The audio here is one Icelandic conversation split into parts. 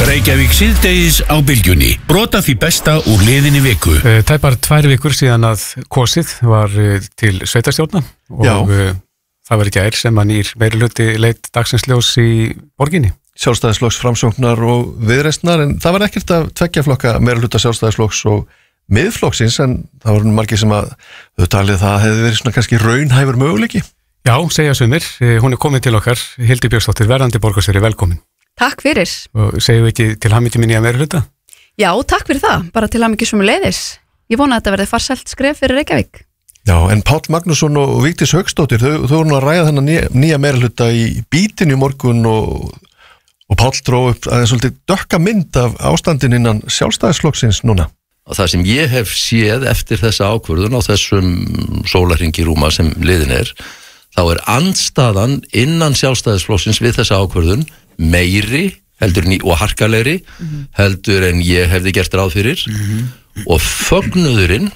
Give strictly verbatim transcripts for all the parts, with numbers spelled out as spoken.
Reykjavík síðdegis á bylgjunni. Brota því besta úr liðinni viku. Tæpar tvær vikur síðan að kosið var til sveitarstjórna og Já. það var ekki ær sem að nýr meirihluti leit dagsins ljós í borginni. Sjálfstæðisflokks, Framsóknar og Viðreisnar, en það var ekkert að tveggja flokka meirihluta Sjálfstæðisflokks og Miðflokksins, en það voru margir sem að þau talið það hefði verið svona kannski raunhæfur möguleiki. Já, segja sumir. Hún er komin til okkar, Hildi Björnsdóttir, verðandi borgarstjóri, velkomin. Takk fyrir. Og segjum við ekki til hamingju minni að meirihluta? Já, takk fyrir það. Bara til hamingju sömuleiðis. Ég vona að þetta verði farsælt skref fyrir Reykjavík. Já, en Páll Magnússon og Vigdís Hauksdóttir, þau, þau voru nú að ræða þennan nýja, nýja meirihluta í bítinu í morgun og, og Páll dró upp aðeins svolítið dökka mynd af ástandin innan Sjálfstæðisflokksins núna. Og það sem ég hef séð eftir þessa ákvörðun á þessum sólarhringi rúma sem liðin er, þá er andstaðan innan Sjálfstæðisflokksins við þessa ákvörðun meiri heldur en, og harkalegri mm-hmm. heldur en ég hefði gert ráð fyrir mm-hmm. og fögnuðurinn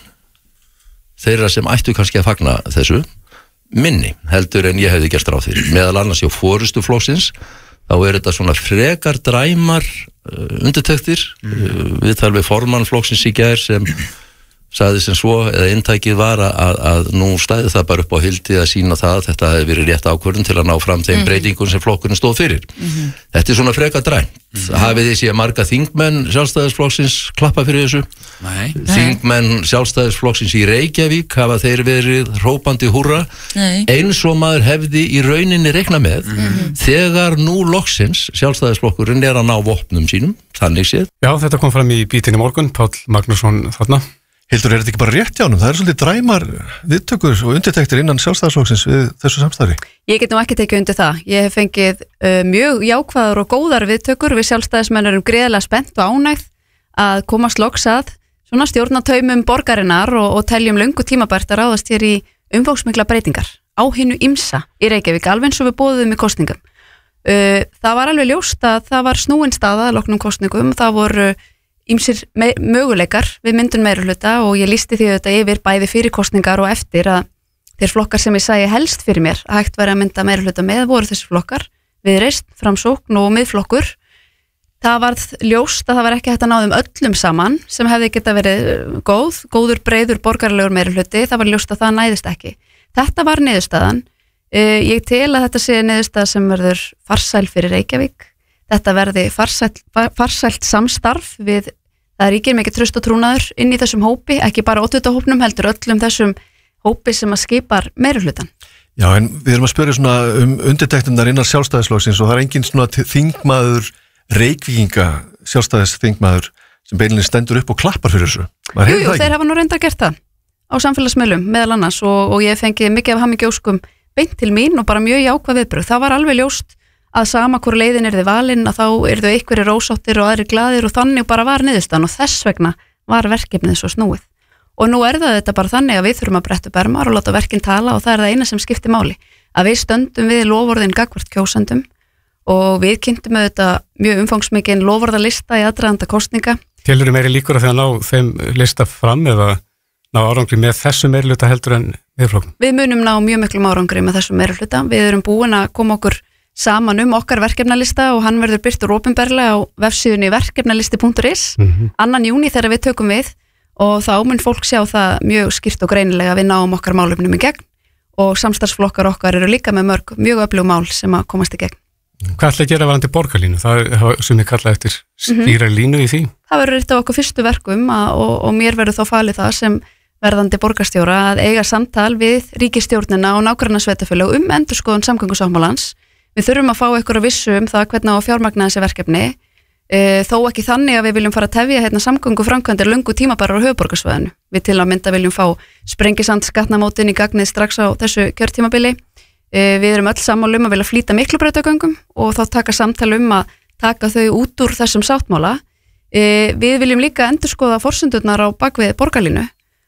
þeirra sem ættu kannski að fagna þessu minni heldur en ég hefði gert ráð fyrir. Meðal annars hjá forystu flokksins þá er þetta svona frekar dræmar uh, undirtektir mm-hmm. uh, við þar við formann flokksins í gær sem sagði sem svo, eða inntækið var að, að nú stæði það bara upp á Hildi að sína það að þetta hefði verið rétt ákvörðun til að ná fram þeim mm-hmm. breytingum sem flokkurinn stóð fyrir. Mm-hmm. Þetta er svona freka dræmt. Mm-hmm. Hafið þið séð marga þingmenn Sjálfstæðisflokksins klappa fyrir þessu? Nei. Þingmenn Sjálfstæðisflokksins í Reykjavík hafa þeir verið hrópandi húrra eins og maður hefði í rauninni reikna með mm-hmm. þegar nú loksins Sjálfstæðisflokkurinn er að ná vopnum sínum, þannig séð. Já, þetta kom fram í bítinu morgun, Páll Magnússon þarna. Hildur, er þetta ekki bara rétt hjá honum? Það er svolítið dræmar viðtökur og undirtektir innan Sjálfstæðisflokksins við þessu samstarfi. Ég get nú ekki tekið undir það. Ég hef fengið uh, mjög jákvæðar og góðar viðtökur. Við Sjálfstæðismenn erum gríðarlega spennt og ánægð að komast loks að svona stjórnartaumum borgarinnar og, og teljum löngu tímabært að ráðast hér í umfangsmikla breytingar á hinu ýmsa í Reykjavík, alveg eins og við boðum í kosningum. Uh, það var alveg ljóst að það var snúin staða að loknum kosningum. Það voru ýmsir me- möguleikar við myndun meirihluta og ég lýsti því þetta yfir bæði fyrir kosningar og eftir að þeir flokkar sem ég sæi helst fyrir mér að hægt væri að mynda meirihluta með voru þessi flokkar, Viðreisn, Framsókn og Miðflokkur. Það var ljóst að það var ekki hægt að ná þeim öllum saman sem hefði geta verið góð, góður breiður borgaralegur meirihluti, það var ljóst að það næðist ekki. Þetta var niðurstaðan. Ég tel að þetta sé niðurstað sem verður farsæl fyrir Reykjavík. Þetta verði farsælt, farsælt samstarf við, það ríkir mikið traust og trúnaður inn í þessum hópi, ekki bara oddvitahópnum heldur öllum þessum hópi sem að skipar meirihlutan. Já, en við erum að spyrja svona um undirtektirnar innan Sjálfstæðisflokksins og það er engin svona þingmaður Reykvíkinga, sjálfstæðisþingmaður sem beilinni stendur upp og klappar fyrir þessu. Jú, jú, þeir hafa nú reynda gert það á samfélagsmiðlum meðal annars og, og ég fengið mikið af hamingjóskum beint til mín og bara mjög jákvæð viðbrögð. Það var alveg ljóst að sama hvor leiðin er þið valinn að þá eru þau einhverjir rósáttir og aðri glaðir og þannig bara var niðurstaðan og þess vegna var verkefnið svo snúið. Og nú er það þetta bara þannig að við þurfum að bretta upp ermar og láta verkin tala og það er það eina sem skiptir máli. Að við stöndum við loforðin gagnvart kjósendum og við kynntum auðvitað mjög umfangsmikinn loforðalista í aðdraganda kosninga. Telurðu meiri líkur að því að ná þeim lista fram eða ná árangri með þessu meirihluta heldur en Miðflokknum? Við munum ná mjög miklum árangri með þessu meirihluta. Við erum búin að koma okkur saman um okkar verkefnalista og hann verður birtur opinberlega á vefsíðunni verkefnalisti punktur is mm-hmm. annan júní þegar við tökum við og þá mun fólk sjá það mjög skýrt og greinilega að við náum okkar málefnum í gegn og samstarfsflokkar okkar eru líka með mörg mjög öflug mál sem að komast í gegn. Hvað ætla að gera varðandi borgarlínu? Það er sem við kalla eftir skýra mm-hmm. línu í því? Það verður eitt af okkur fyrstu verkum að, og, og mér verður þá falið það sem verðandi borgarstjóra að eiga samtal við ríkisstjórnina og nágrannasveitarfélög um endurskoðun samgöngusáttmálans. Við þurfum að fá ykkur að vissu um það hvernig á að fjármagna þessi verkefni, e, þó ekki þannig að við viljum fara að tefja hérna samgöngu framkvæmdir löngu tímabærar á höfuðborgarsvæðinu. Við til að mynda viljum fá sprengisand skatnamótin í gagnið strax á þessu kjörtímabili. E, við erum öll sammála um að vilja flýta miklubrautagöngum og þá taka samtal um að taka þau út úr þessum sáttmála. E, við viljum líka endurskoða forsendurnar á bakvið borgarlínu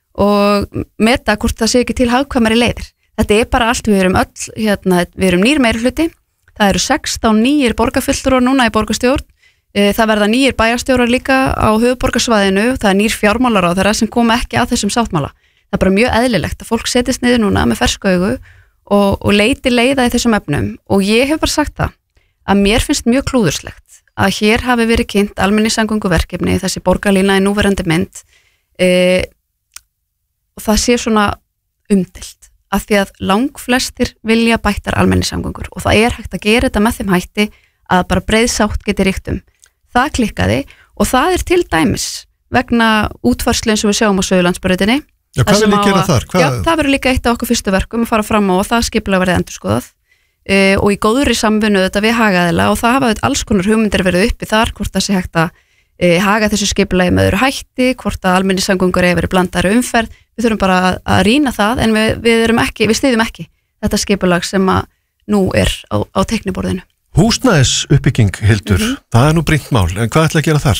og meta hvort það sé ekki til hagkvæmari leiðir. Þetta er bara allt, við erum öll, hérna, við erum nýr meirihluti. Það eru sextán nýjir borgarfulltrúar núna í borgarstjórn. Það verða nýjir bæjarstjórar líka á höfuðborgarsvæðinu. Það er nýr fjármálaráðherra sem kom ekki að þessum sáttmála. Það er bara mjög eðlilegt að fólk setjast niður núna með fersku augu og, og leiti leiða í þessum efnum. Og ég hef bara sagt það að mér finnst mjög klúðurslegt að hér hafi verið kynnt almenningssamgönguverkefni, þessi borgarlína í núverandi mynd e, og það sé svona umdeilt, af því að langflestir vilja bættar almenningssamgöngur og það er hægt að gera þetta með þeim hætti að bara breið sátt geti ríkt um. Það klikkaði og það er til dæmis vegna útfærslu eins og við sjáum á Suðurlandsbrautinni. Já, hvað vil ég gera þar? Hvað... Já, það verður líka eitt af okkur fyrstu verkum að fara fram á og það skipulega verið endurskoðað e, og í góðri samvinnu þetta við hagaðila og það hafa alls konar hugmyndir verið uppi þar, hvort það sé hægt að e, haga þessu skipulagi með öðru hætti, hvort að almenningssamgöngur eigi verið blandaðri umferð. Við þurfum bara að, að rýna það en við, við, erum ekki, við styðjum ekki þetta skipulag sem að nú er á, á teikniborðinu. Húsnæðisuppbygging, Hildur, mm -hmm. það er nú brýnt mál, en hvað ætla að gera þar?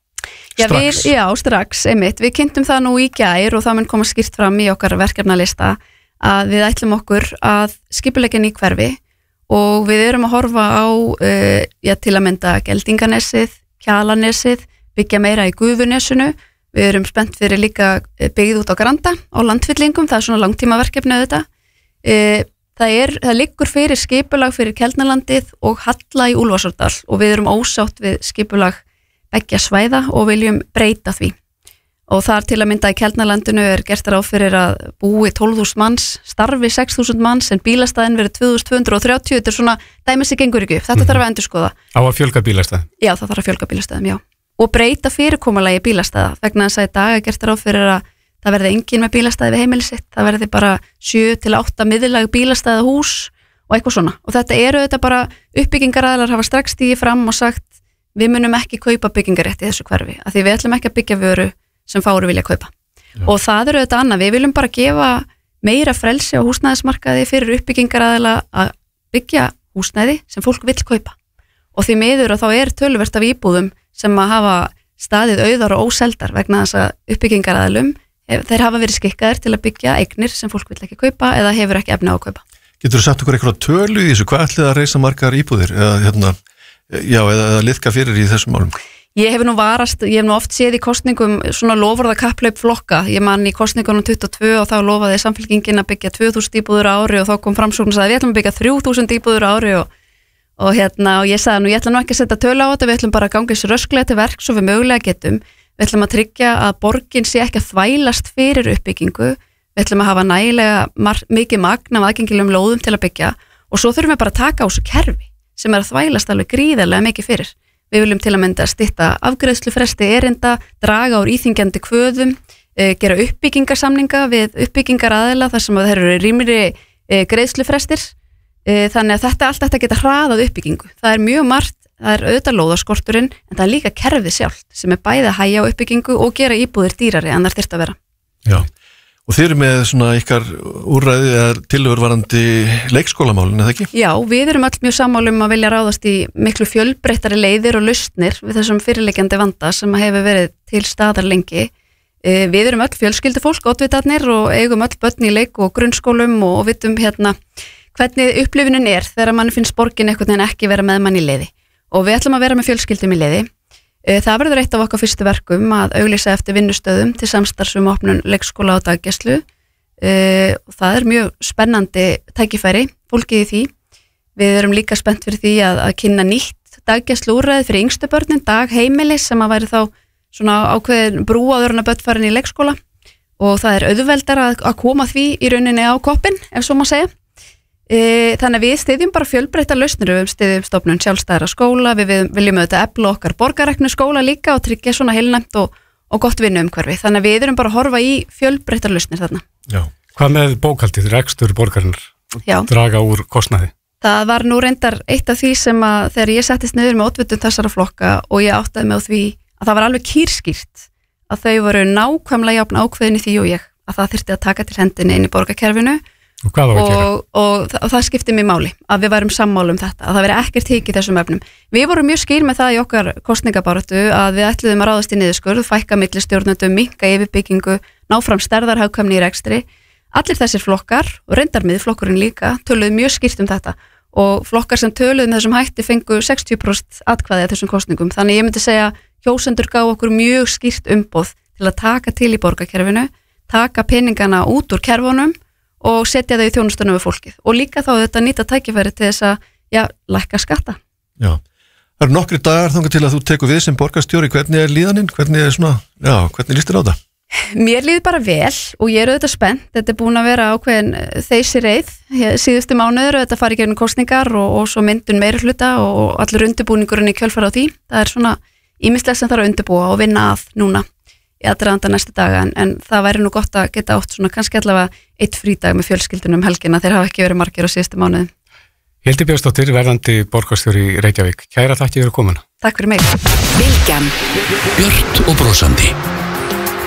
Já, Strax? Við, já, strax, einmitt. Við kynntum það nú í gær og það mun koma skýrt fram í okkar verkefnalista að við ætlum okkur að skipuleggja ný hverfi og við erum að horfa á uh, já, til að mynda Geldinganesið, Kjalarnesið, byggja meira í Gufunesinu. Við erum spennt fyrir líka byggð út á Granda á landfyllingum, það er svona langtímaverkefni auðvitað. Uh, það, er, það liggur fyrir skipulag fyrir Keldnalandið og Halla í Úlfarsárdal og við erum ósátt við skipulag beggja svæða og viljum breyta því. Og þar til að mynda í Keldnalandinu er gert ráð fyrir að búi tólf þúsund manns, starfi sex þúsund manns en bílastæðin verið tvö þúsund tvö hundruð þrjátíu, þetta er svona dæmi sem gengur ekki upp, þetta mm-hmm. þarf að endurskoða. Á að fjölga bílastæðum? Já, það þarf að fjölga bílastæðum, já. Og breyta fyrirkomulagi bílastæða, vegna þess að í dag er gert ráð fyrir að það verði engin með bílastæði við heimili sitt, það verði bara sjö til átta miðlæg bílastæða hús og eitthvað svona. Og þetta eru þetta bara uppbyggingaraðilar hafa strax stigið fram og sagt við munum ekki kaupa byggingarétt í þessu hverfi, af því við ætlum ekki að byggja vöru sem fári vilja kaupa. Já. Og það eru þetta annað, við viljum bara gefa meira frelsi á húsnæðismarkaði fyrir uppbyggingaraðila að byggja húsnæði sem fólk vill kaupa. Og því miður að þá er töluvert af íbúðum sem að hafa staðið auðar og óseldar vegna þess að uppbyggingaraðilum, þeir hafa verið skikkaðir til að byggja eignir sem fólk vill ekki kaupa eða hefur ekki efni á að kaupa. Getur þú sagt okkur eitthvað tölu í þessu, hvað ætlið að reisa margar íbúðir eða hérna Já, eða liðka fyrir í þessum málum? Ég hef nú varast, ég hef nú oft séð í kostningum svona loforða kapphlaup flokka. Ég man í kostningunum tuttugu og tvö og þá lofaði Samfylkingin að byggja tvö þúsund íbúður á ári og þá kom Framsókn og sagði við ætlum að byggja þrjú þúsund íbúður á ári og, og, hérna, og ég sagði nú ég ætla nú ekki að setja tölu á þetta, við ætlum bara að ganga þessu rösklega til verk svo við mögulega getum. Við ætlum að tryggja að borgin sé ekki að þvælast fyrir uppbyggingu, við ætlum að hafa nægilega mikið magn af aðgengilegum lóðum til að byggja og svo þurfum við bara að taka á þessu kerfi sem er að þvælast alveg gríðarlega mikið fyrir. Við viljum til að mynda að stytta afgreiðslufresti erinda, draga úr íþyngjandi kvöðum, e, gera uppbyggingarsamninga við uppbyggingaraðila þar sem þeir eru rýmri e, greiðslufrestir. E, þannig að þetta allt þetta geta hraðað uppbyggingu. Það er mjög margt, það er auðvitað lóðaskorturinn, en það er líka kerfið sjálft sem er bæði að hægja á uppbyggingu og gera íbúðir dýrari en það þyrfti að vera. Já. Og þeir eru með svona ykkar úrræði eða tillögur varandi leikskólamálin, eða ekki? Já, við erum öll mjög sammálum að vilja ráðast í miklu fjölbreyttari leiðir og lausnir við þessum fyrirliggjandi vanda sem hefur verið til staðar lengi. Við erum öll fjölskyldufólk, oddvitarnir og eigum öll börn í leik og grunnskólum og vitum hérna hvernig upplifunin er þegar mann finnst borgin einhvern veginn ekki vera með mann í leiði. Og við ætlum að vera með fjölskyldum í leiði. Það verður eitt af okkar fyrstu verkum að auglýsa eftir vinnustöðum til samstarfsum opnun leikskóla og daggæslu. Það er mjög spennandi tækifæri, fólkið í því. Við erum líka spennt fyrir því að, að kynna nýtt daggæslu úrræði fyrir yngstu börnin, dagheimilis sem að væri þá svona ákveðin brúaðurinn að börnfarin í leikskóla og það er auðveldar að, að koma því í rauninni á koppin, ef svo má segja. Þannig að við styðjum bara fjölbreytta lausnir, við styðjum stofnun sjálfstæðra skóla, við viljum auðvitað efla okkar borgarreknu skóla líka og tryggja svona heilnæmt og, og gott vinnuumhverfi. Þannig að við erum bara að horfa í fjölbreytta lausnir þarna. Já. Hvað með bókhaldið, rekstur borgarinnar, Já. Draga úr kostnaði? Það var nú reyndar eitt af því sem að þegar ég settist niður með oddvitum þessara flokka og ég áttaði mig á því að það var alveg kýrskýrt að þau voru nákvæmlega jafn ákveðin í því og ég að það þyrfti að taka til hendinni inn í borgarkerfinu. Og hvað á að gera? Og, og, og það skipti mig máli að við værum sammála um þetta, að það veri ekkert hik í þessum efnum. Við vorum mjög skýr með það í okkar kosningabaráttu að við ætluðum að ráðast í niðurskurð, fækka millistjórnendum, minnka yfirbyggingu, ná fram stærðarhagkvæmni í rekstri. Allir þessir flokkar, og reyndar miðflokkurinn líka, töluðu mjög skýrt um þetta og flokkar sem töluðu með þessum hætti fengu sextíu prósent atkvæði að þessum kosningum. Þannig ég myndi segja kjósendur gaf okkur mjög skýrt umboð til að taka til í borgarkerfinu, taka peningana út úr kerfunum og setja þau í þjónustunum við fólkið og líka þá þetta nýta tækifæri til þess að, já, lækka skatta. Já, Það eru nokkri dagar þangað til að þú tekur við sem borgarstjóri, hvernig er líðaninn, hvernig er svona, já, hvernig líst þér á það? Mér líður bara vel og ég er auðvitað spennt, þetta er búin að vera ákveðin þeysi reið, síðustu mánuður þetta fari gegnum kosningar og, og svo myndun meirihluta og allur undirbúningurinn í kjölfara á því, það er svona ýmislegt sem þarf að undirbúa og vinna að núna í aðdraganda næstu daga, en, en það væri nú gott að geta átt svona kannski allavega eitt frídag með fjölskyldunum helgina, þeir hafa ekki verið margir á síðustu mánuðum. Hildur Björnsdóttir, verðandi borgarstjóri í Reykjavík, kæra þakki fyrir komuna. Takk fyrir mig. Björt og brosandi.